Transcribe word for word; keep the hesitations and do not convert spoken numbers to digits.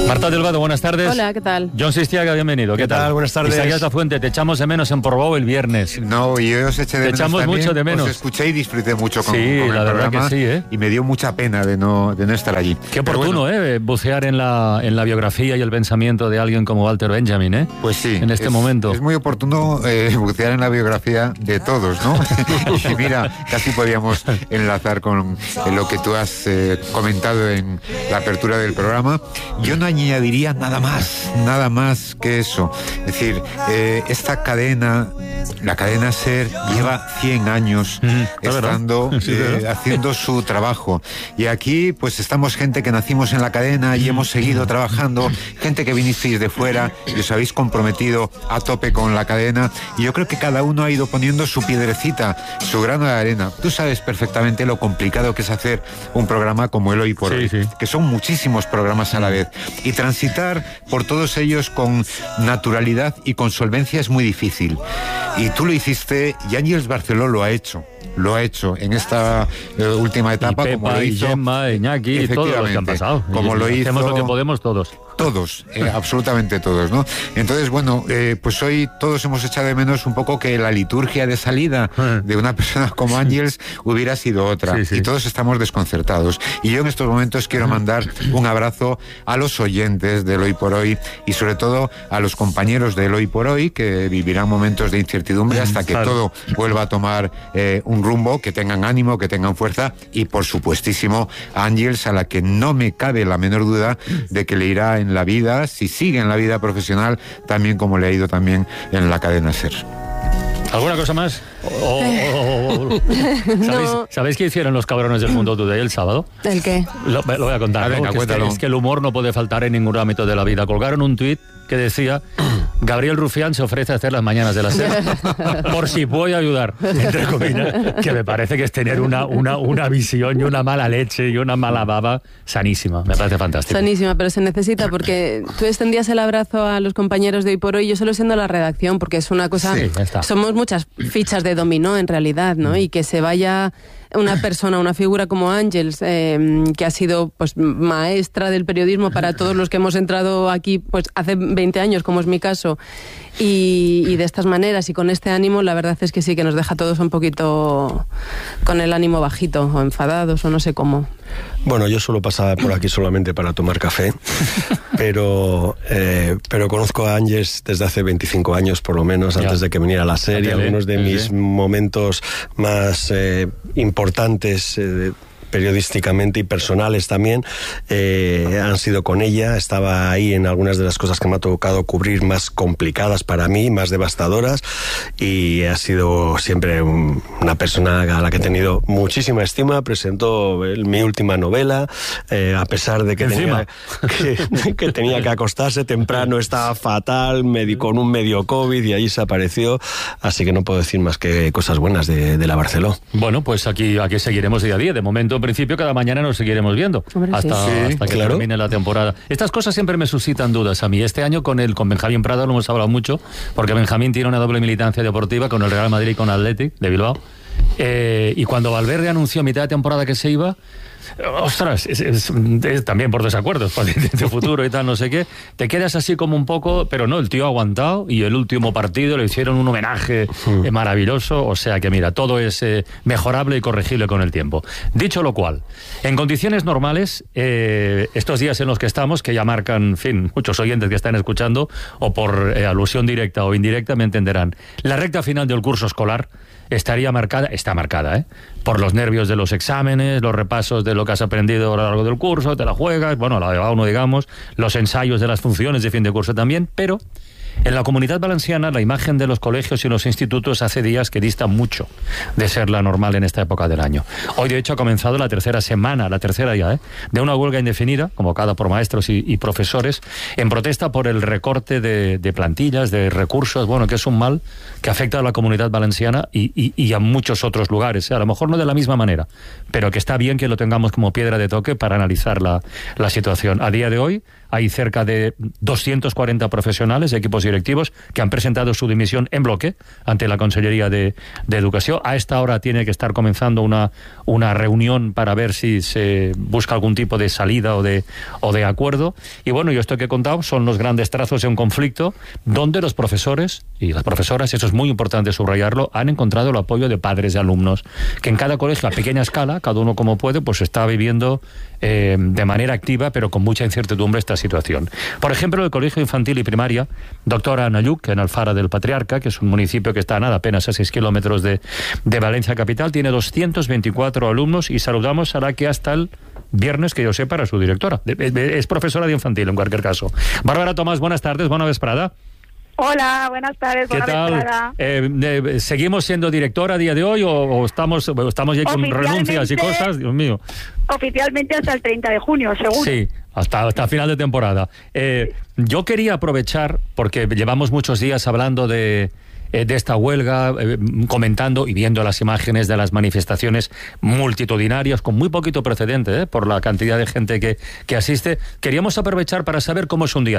Marta Delgado, buenas tardes. Hola, ¿qué tal? John Sistiaga, bienvenido. ¿Qué, ¿Qué tal? tal? Buenas tardes. Isaías Lafuente, te echamos de menos en Portbou el viernes. No, y yo os eché de te menos echamos también. mucho de menos. Os escuché y disfruté mucho con, sí, con el la verdad programa. que sí, ¿eh? Y me dio mucha pena de no, de no estar allí. Qué oportuno, bueno, ¿eh? Bucear en la, en la biografía y el pensamiento de alguien como Walter Benjamin, ¿eh? Pues sí. En este es, momento. Es muy oportuno eh, bucear en la biografía de todos, ¿no? Y mira, casi podíamos enlazar con lo que tú has eh, comentado en la apertura del programa. Yo no añadiría nada más, nada más que eso. Es decir, eh, esta cadena, la cadena SER, lleva cien años mm, estando, sí, eh, haciendo su trabajo. Y aquí, pues estamos gente que nacimos en la cadena y hemos seguido trabajando, gente que vinisteis de fuera y os habéis comprometido a tope con la cadena. Y yo creo que cada uno ha ido poniendo su piedrecita, su grano de arena. Tú sabes perfectamente lo complicado que es hacer un programa como el Hoy por sí, Hoy, sí. que son muchísimos programas a la vez. Y transitar por todos ellos con naturalidad y con solvencia es muy difícil. Y tú lo hiciste, y Ángeles Barceló lo ha hecho. Lo ha hecho en esta eh, última etapa, y Pepa, como lo hizo y Gemma, Iñaki, y todos los que han pasado. Como y lo hizo, hacemos lo que podemos todos. Todos, eh, absolutamente todos, ¿no? Entonces, bueno, eh, pues hoy todos hemos echado de menos un poco que la liturgia de salida de una persona como Ángeles hubiera sido otra. Sí, sí. Y todos estamos desconcertados. Y yo en estos momentos quiero mandar un abrazo a los oyentes del Hoy por Hoy y sobre todo a los compañeros del Hoy por Hoy que vivirán momentos de incertidumbre hasta que claro. todo vuelva a tomar eh, un rumbo, que tengan ánimo, que tengan fuerza y por supuestísimo a Ángeles, a la que no me cabe la menor duda de que le irá en la vida, si sigue en la vida profesional, también como le ha ido también en la cadena SER. ¿Alguna cosa más? Oh, oh, oh, oh. ¿Sabéis, no. ¿Sabéis qué hicieron los cabrones del Mundo Today el sábado? ¿El qué? Lo, lo voy a contar. Ah, venga, ¿no? que es, que, es que el humor no puede faltar en ningún ámbito de la vida. Colgaron un tuit que decía: Gabriel Rufián se ofrece a hacer las mañanas de la SER por si puede ayudar, entre comillas, que me parece que es tener una, una, una visión y una mala leche y una mala baba sanísima. Me parece fantástico. Sanísima, pero se necesita porque tú extendías el abrazo a los compañeros de Hoy por Hoy, yo solo siendo la redacción, porque es una cosa... Sí, somos muchas fichas de dominó en realidad, ¿no? Y que se vaya una persona, una figura como Ángeles, eh, que ha sido pues maestra del periodismo para todos los que hemos entrado aquí pues hace veinte años, como es mi caso, y, y de estas maneras y con este ánimo, la verdad es que sí que nos deja a todos un poquito con el ánimo bajito, o enfadados, o no sé cómo. Bueno, yo solo pasaba por aquí solamente para tomar café, pero eh, pero conozco a Ángeles desde hace veinticinco años, por lo menos, antes ya. de que viniera a la serie. Algunos de mis sí. momentos más eh, importantes eh, periodísticamente y personales también eh, han sido con ella. Estaba ahí en algunas de las cosas que me ha tocado cubrir más complicadas para mí, más devastadoras, y ha sido siempre un, una persona a la que he tenido muchísima estima. Presentó el, mi última novela, eh, a pesar de que tenía que, que tenía que acostarse temprano, estaba fatal, me, con un medio COVID, y ahí se apareció, así que no puedo decir más que cosas buenas de, de la Barceló. Bueno, pues aquí, aquí seguiremos día a día. De momento, en principio, cada mañana nos seguiremos viendo. Hombre, hasta, sí. hasta que claro. termine la temporada. Estas cosas siempre me suscitan dudas a mí. Este año con el con Benjamín Prada lo hemos hablado mucho, porque Benjamín tiene una doble militancia deportiva con el Real Madrid y con Athletic de Bilbao. Eh, y cuando Valverde anunció a mitad de temporada que se iba, ostras, es, es, es, también por desacuerdos de futuro y tal, no sé qué, te quedas así como un poco, pero no, el tío ha aguantado y el último partido le hicieron un homenaje mm. eh, maravilloso, o sea que mira, todo es eh, mejorable y corregible con el tiempo. Dicho lo cual, en condiciones normales, eh, estos días en los que estamos, que ya marcan, en fin, muchos oyentes que están escuchando, o por eh, alusión directa o indirecta me entenderán, la recta final del curso escolar estaría marcada, está marcada, ¿eh? por los nervios de los exámenes, los repasos de lo que has aprendido a lo largo del curso, te la juegas, bueno, la de uno, digamos, los ensayos de las funciones de fin de curso también, pero en la Comunitat Valenciana la imagen de los colegios y los institutos hace días que dista mucho de ser la normal en esta época del año. Hoy, de hecho, ha comenzado la tercera semana, la tercera ya, ¿eh? de una huelga indefinida, convocada por maestros y, y profesores, en protesta por el recorte de, de plantillas, de recursos, bueno, que es un mal que afecta a la Comunitat Valenciana y, y, y a muchos otros lugares, ¿eh? A lo mejor no de la misma manera, pero que está bien que lo tengamos como piedra de toque para analizar la, la situación. A día de hoy hay cerca de doscientos cuarenta profesionales, equipos directivos, que han presentado su dimisión en bloque ante la Consellería de, de Educación. A esta hora tiene que estar comenzando una, una reunión para ver si se busca algún tipo de salida o de, o de acuerdo. Y bueno, yo esto que he contado son los grandes trazos de un conflicto donde los profesores y las profesoras, eso es muy importante subrayarlo, han encontrado el apoyo de padres de alumnos, que en cada colegio a pequeña escala, cada uno como puede, pues está viviendo eh, de manera activa, pero con mucha incertidumbre esta situación. Por ejemplo, el Colegio Infantil y Primaria, doctora Nayuc, en Alfara del Patriarca, que es un municipio que está a nada, apenas a seis kilómetros de, de Valencia capital, tiene doscientos veinticuatro alumnos y saludamos a la que hasta el viernes, que yo sé, para su directora. Es profesora de infantil, en cualquier caso. Bárbara Tomás, buenas tardes, buena vesprada. Hola, buenas tardes, ¿Qué buena tal? vesprada. Eh, eh, ¿Seguimos siendo directora a día de hoy o, o estamos, o estamos ya con renuncias y cosas? Dios mío. Oficialmente hasta el treinta de junio, seguro. Sí, hasta, hasta final de temporada. Eh, yo quería aprovechar, porque llevamos muchos días hablando de... de esta huelga, eh, comentando y viendo las imágenes de las manifestaciones multitudinarias con muy poquito precedente, eh, por la cantidad de gente que, que asiste. Queríamos aprovechar para saber cómo es un día